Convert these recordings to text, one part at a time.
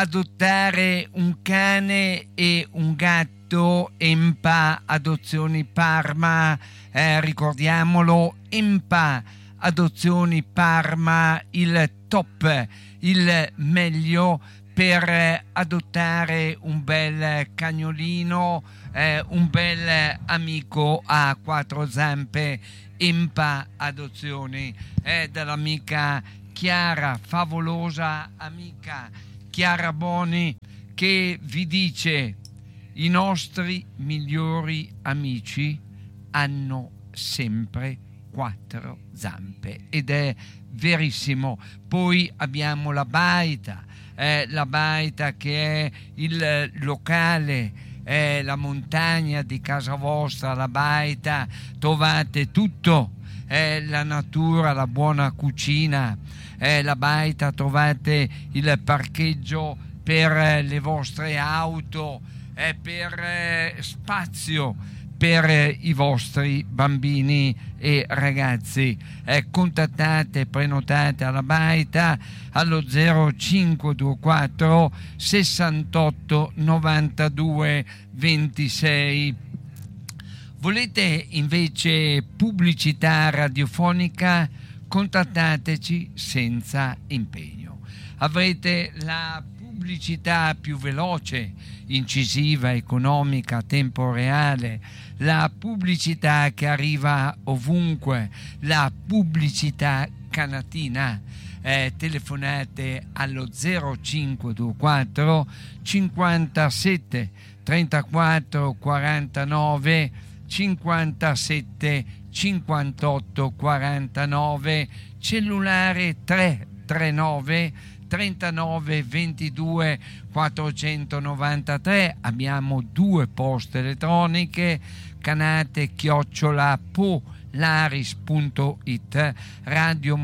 adottare un cane e un gatto. Empa Adozioni Parma, ricordiamolo, Empa Adozioni Parma, il top, il meglio per adottare un bel cagnolino, un bel amico a quattro zampe. Empa Adozioni dall'amica Chiara, favolosa amica Chiara Boni, che vi dice: i nostri migliori amici hanno sempre quattro zampe, ed è verissimo. Poi abbiamo la Baita che è il locale, la montagna di casa vostra. La Baita, trovate tutto, la natura, la buona cucina. La Baita, trovate il parcheggio per le vostre auto, per spazio per i vostri bambini e ragazzi. Contattate, prenotate alla Baita allo 0524 68 92 26. Volete invece pubblicità radiofonica? Contattateci senza impegno. Avrete la pubblicità più veloce, incisiva, economica, a tempo reale, la pubblicità che arriva ovunque, la pubblicità canatina. Telefonate allo 0524 57 34 49 57 58 49, cellulare 339 39 22 493. Abbiamo 2 poste elettroniche: canate@polaris.it, Radio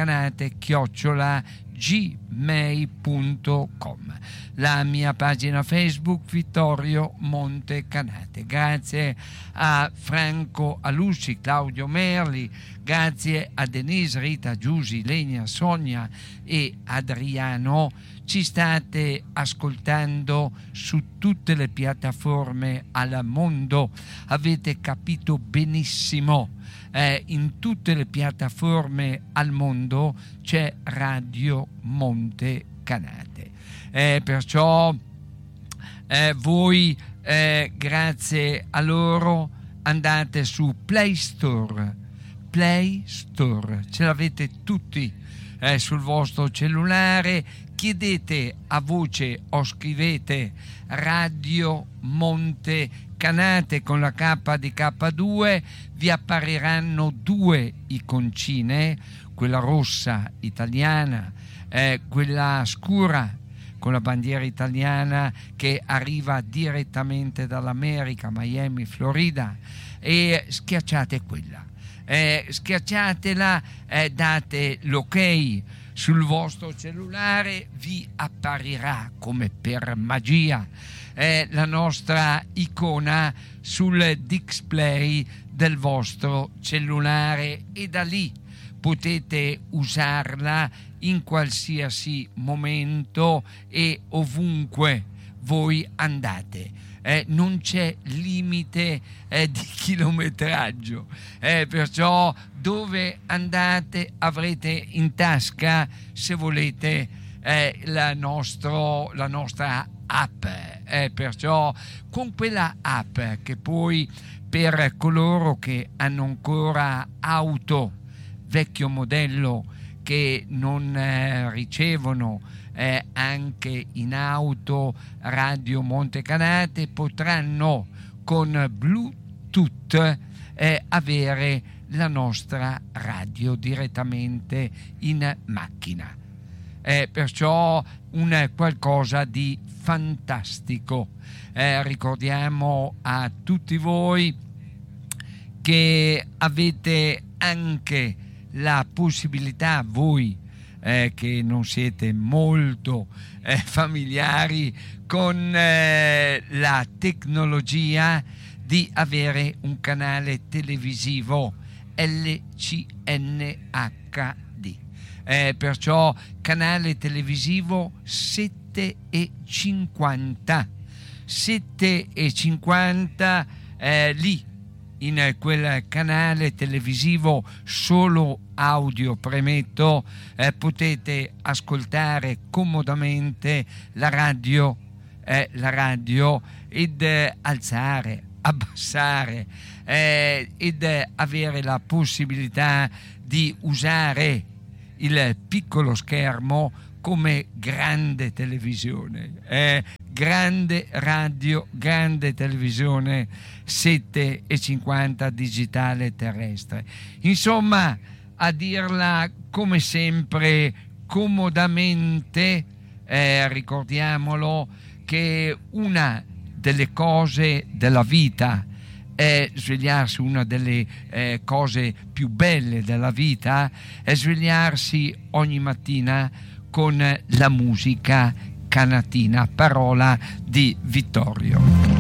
Montecanate@gmail.com, la mia pagina Facebook Vittorio Montecanate. Grazie a Franco Alussi, Claudio Merli, grazie a Denise, Rita, Giusy, Lenia, Sonia e Adriano. Ci state ascoltando su tutte le piattaforme al mondo, avete capito benissimo. In tutte le piattaforme al mondo c'è Radio Montecanate. Perciò voi, grazie a loro, andate su Play Store, ce l'avete tutti sul vostro cellulare. Chiedete a voce o scrivete Radio Montecanate con la K di K2, vi appariranno 2 iconcine, quella rossa italiana, quella scura con la bandiera italiana che arriva direttamente dall'America, Miami, Florida, e schiacciate quella. Schiacciatela, date l'ok sul vostro cellulare, vi apparirà come per magia la nostra icona sul display del vostro cellulare, e da lì potete usarla in qualsiasi momento e ovunque voi andate. Non c'è limite di chilometraggio, perciò dove andate avrete in tasca, se volete, la nostra app. Perciò con quella app, che poi per coloro che hanno ancora auto vecchio modello, che non ricevono anche in auto Radio Montecanate, potranno con Bluetooth avere la nostra radio direttamente in macchina. Perciò un qualcosa di fantastico. Ricordiamo a tutti voi che avete anche la possibilità, voi che non siete molto familiari con la tecnologia, di avere un canale televisivo LCNHD. Perciò canale televisivo 7 7:50. 7:50 lì in quel canale televisivo solo audio, premetto, potete ascoltare comodamente la radio ed alzare, abbassare ed avere la possibilità di usare il piccolo schermo come grande televisione, grande radio, grande televisione 7:50 digitale terrestre. Insomma, a dirla come sempre comodamente, ricordiamolo che una delle cose della vita è svegliarsi, una delle cose più belle della vita è svegliarsi ogni mattina con la musica canatina, parola di Vittorio.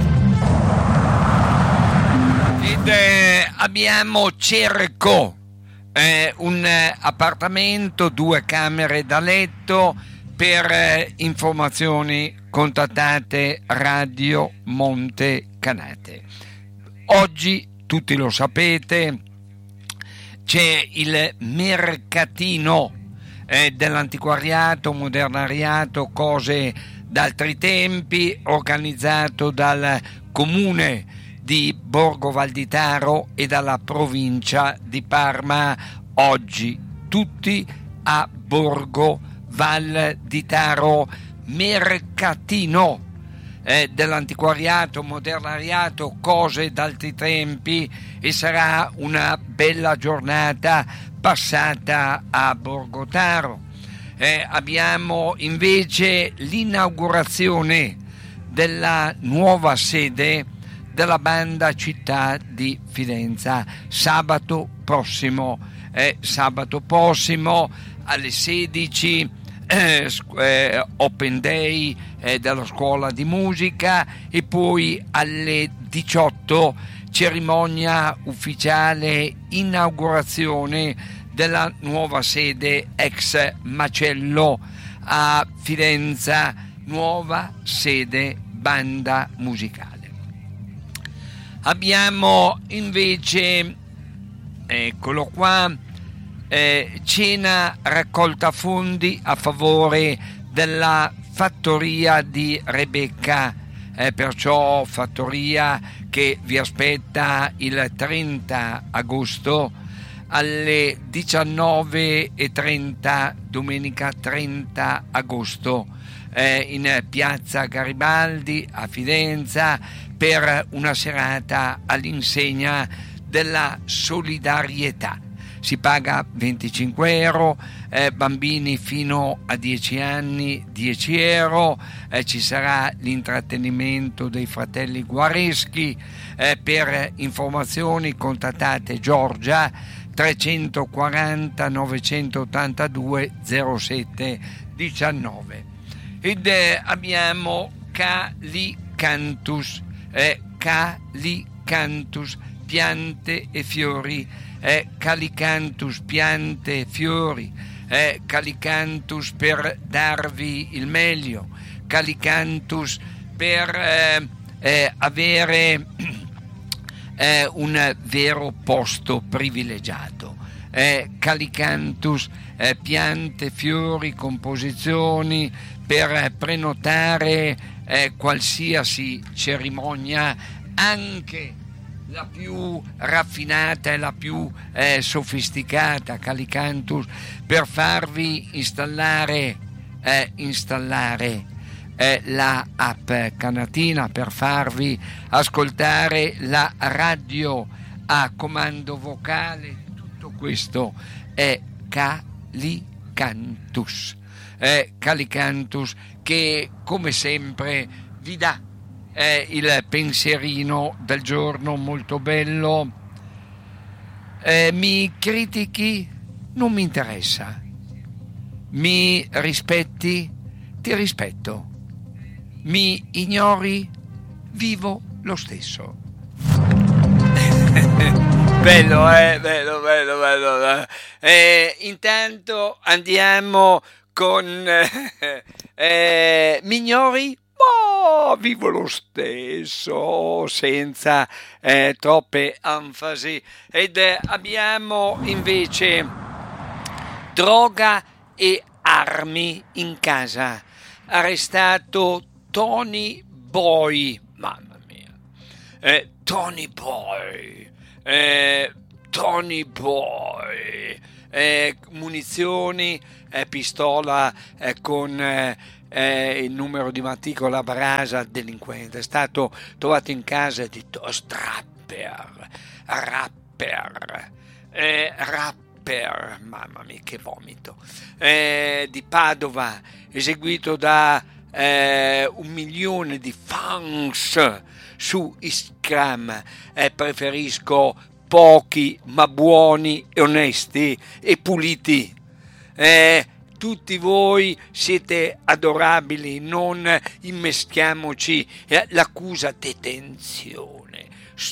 Ed abbiamo Cerco, un appartamento, 2 camere da letto. Per informazioni contattate Radio Monte Canate. Oggi, tutti lo sapete, c'è il mercatino dell'antiquariato, modernariato, cose d'altri tempi, organizzato dal comune di Borgo Valditaro e dalla provincia di Parma. Oggi tutti a Borgo Valditaro, mercatino dell'antiquariato, modernariato, cose d'altri tempi, e sarà una bella giornata passata a Borgotaro. Abbiamo invece l'inaugurazione della nuova sede della banda Città di Fidenza sabato prossimo alle 16. Open Day della scuola di musica, e poi alle 18 cerimonia ufficiale inaugurazione della nuova sede ex Macello a Fidenza, nuova sede banda musicale. Abbiamo invece, eccolo qua, cena raccolta fondi a favore della fattoria di Rebecca, perciò fattoria che vi aspetta il 30 agosto alle 19:30, domenica 30 agosto, in piazza Garibaldi a Fidenza, per una serata all'insegna della solidarietà. Si paga 25 euro, bambini fino a 10 anni 10 euro, ci sarà l'intrattenimento dei fratelli Guareschi. Per informazioni contattate Giorgia 340 982 07 19. Ed abbiamo Calicanthus, piante e fiori, Calicanthus piante e fiori, Calicanthus per darvi il meglio, Calicanthus per avere un vero posto privilegiato, Calicanthus piante, fiori, composizioni per prenotare qualsiasi cerimonia, anche la più raffinata e la più sofisticata, Calicanthus, per farvi installare la app canatina, per farvi ascoltare la radio a comando vocale. Tutto questo è Calicanthus, Calicanthus che come sempre vi dà il pensierino del giorno molto bello. Mi critichi? Non mi interessa. Mi rispetti? Ti rispetto. Mi ignori? Vivo lo stesso. Bello, bello. Intanto andiamo con Mignori? Vivo lo stesso, senza troppe enfasi. Ed abbiamo invece droga e armi in casa. Arrestato Tony Boy. Mamma mia. Tony Boy. Munizioni, pistola con il numero di matricola Brasa, delinquente. È stato trovato in casa di rapper, mamma mia che vomito, di Padova, eseguito da 1 milione di fans su Instagram. Preferisco pochi ma buoni e onesti e puliti. Tutti voi siete adorabili, non immeschiamoci. L'accusa detenzione,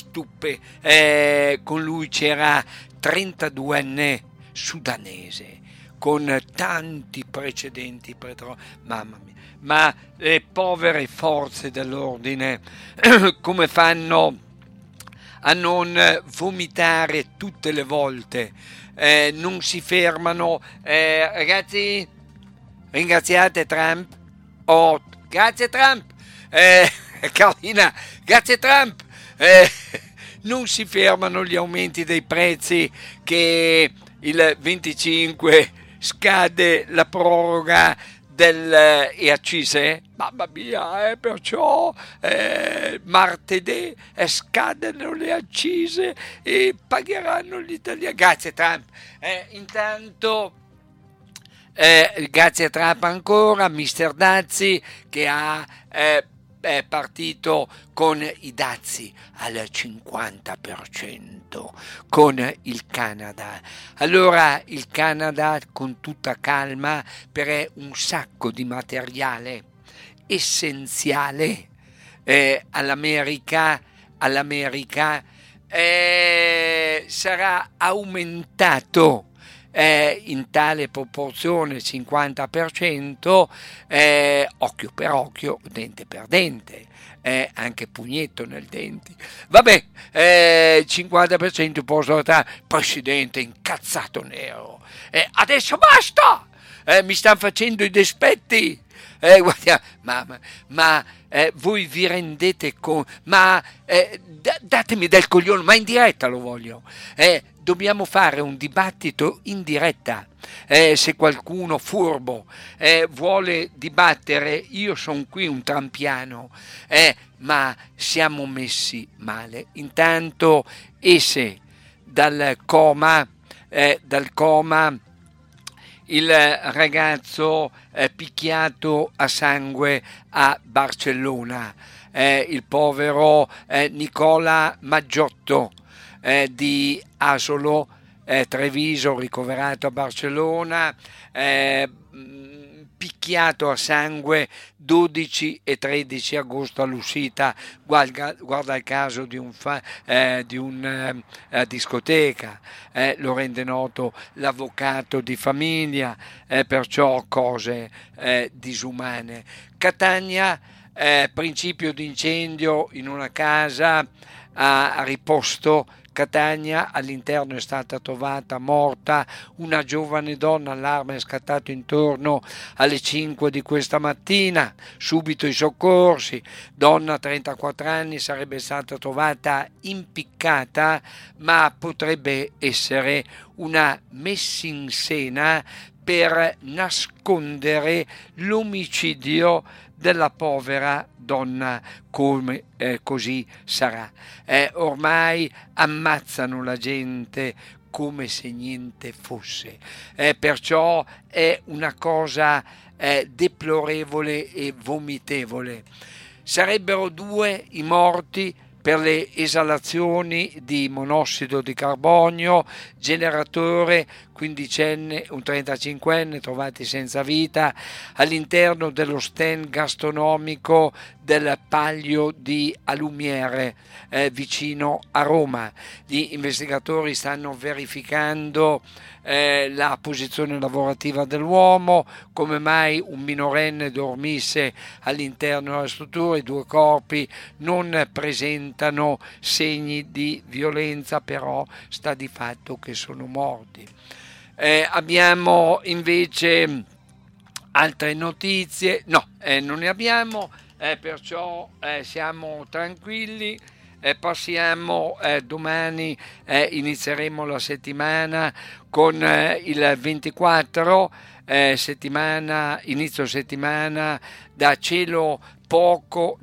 con lui c'era 32enne sudanese con tanti precedenti, mamma mia. Ma le povere forze dell'ordine come fanno a non vomitare tutte le volte? Non si fermano. Ragazzi, ringraziate Trump. Grazie Trump. Carolina, grazie Trump. Non si fermano gli aumenti dei prezzi, che il 25 scade la proroga e accise, mamma mia, perciò martedì scadono le accise e pagheranno gli italiani. Grazie Trump. Intanto grazie a Trump ancora, Mister Dazzi, che ha partito con i dazi al 50% con il Canada. Allora il Canada, con tutta calma, per un sacco di materiale essenziale all'America sarà aumentato in tale proporzione, 50%, occhio per occhio, dente per dente, anche pugnetto nel denti. Vabbè, 50% posso notare, presidente incazzato nero. Adesso basta! Mi stanno facendo i despetti. Guarda, ma voi vi rendete conto? Datemi del coglione, ma in diretta lo voglio. Dobbiamo fare un dibattito in diretta. Se qualcuno furbo vuole dibattere, io sono qui un trampiano, ma siamo messi male. Intanto esce dal coma il ragazzo picchiato a sangue a Barcellona, il povero Nicola Maggiotto di Asolo, Treviso, ricoverato a Barcellona, picchiato a sangue 12 e 13 agosto all'uscita, guarda il caso di una discoteca, lo rende noto l'avvocato di famiglia, perciò cose disumane. Catania, principio di incendio in una casa a Riposto, Catania. All'interno è stata trovata morta una giovane donna. Allarme è scattato intorno alle 5 di questa mattina, subito i soccorsi. Donna 34 anni sarebbe stata trovata impiccata, ma potrebbe essere una messinsena per nascondere l'omicidio della povera donna, come così sarà. Ormai ammazzano la gente come se niente fosse, perciò è una cosa deplorevole e vomitevole. Sarebbero 2 i morti per le esalazioni di monossido di carbonio, generatore, 15enne, un 35enne trovati senza vita all'interno dello stand gastronomico del Paglio di Alumiere, vicino a Roma. Gli investigatori stanno verificando la posizione lavorativa dell'uomo, come mai un minorenne dormisse all'interno della struttura. I due corpi non presentano segni di violenza, però sta di fatto che sono morti. Abbiamo invece altre notizie? No, non ne abbiamo, perciò siamo tranquilli. Passiamo domani, inizieremo la settimana con il 24, inizio settimana da cielo poco